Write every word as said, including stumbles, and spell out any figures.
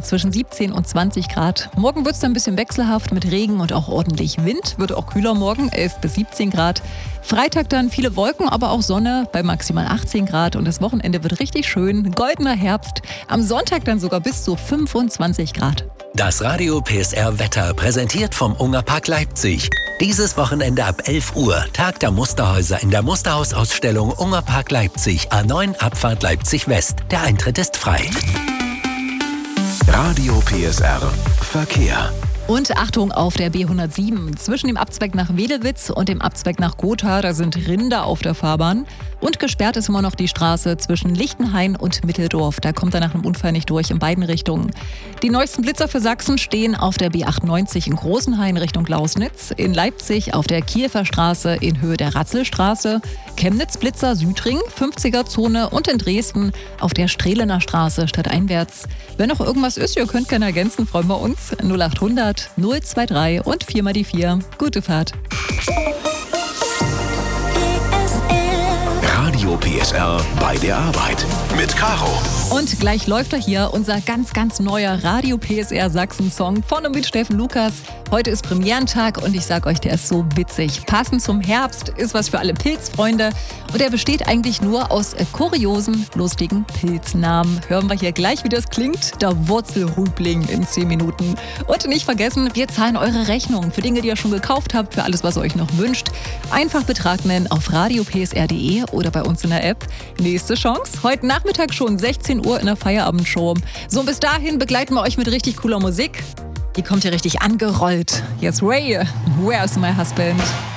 zwischen siebzehn und zwanzig Grad. Morgen wird es dann ein bisschen wechselhaft mit Regen und auch ordentlich Wind. Wird auch kühler morgen, elf bis siebzehn Grad. Freitag dann viele Wolken, aber auch Sonne bei maximal achtzehn Grad. Und das Wochenende wird richtig schön. Goldener Herbst. Am Sonntag dann sogar bis zu fünfundzwanzig Grad. Das Radio P S R Wetter präsentiert vom Ungerpark Leipzig. Dieses Wochenende ab elf Uhr Tag der Musterhäuser in der Musterhausausstellung Ungerpark Leipzig, A neun Abfahrt Leipzig West. Der Eintritt ist frei. Radio P S R Verkehr. Und Achtung auf der B hundertsieben. Zwischen dem Abzweig nach Wedelwitz und dem Abzweig nach Gotha, da sind Rinder auf der Fahrbahn. Und gesperrt ist immer noch die Straße zwischen Lichtenhain und Mitteldorf. Da kommt er nach einem Unfall nicht durch in beiden Richtungen. Die neuesten Blitzer für Sachsen stehen auf der B achtundneunzig in Großenhain Richtung Lausnitz, in Leipzig auf der Kiewer Straße in Höhe der Ratzelstraße, Chemnitz Blitzer Südring, fünfziger-Zone und in Dresden auf der Strehlener Straße stadteinwärts. Wenn noch irgendwas ist, ihr könnt gerne ergänzen, freuen wir uns. null achthundert null drei und vier mal die vier. Gute Fahrt. Radio P S R bei der Arbeit mit Caro. Und gleich läuft er hier, unser ganz, ganz neuer Radio P S R Sachsen-Song von und mit Steffen Lukas. Heute ist Premierentag und ich sag euch, der ist so witzig. Passend zum Herbst, ist was für alle Pilzfreunde. Und er besteht eigentlich nur aus äh, kuriosen, lustigen Pilznamen. Hören wir hier gleich, wie das klingt. Der Wurzelrübling in zehn Minuten. Und nicht vergessen, wir zahlen eure Rechnung für Dinge, die ihr schon gekauft habt, für alles, was ihr euch noch wünscht. Einfach Betrag nennen auf radio p s r punkt d e oder bei uns in der App. Nächste Chance, heute Nachmittag schon sechzehn Uhr in der Feierabendshow. So, bis dahin begleiten wir euch mit richtig cooler Musik. Die kommt hier richtig angerollt. Yes, Ray, Where's My Husband?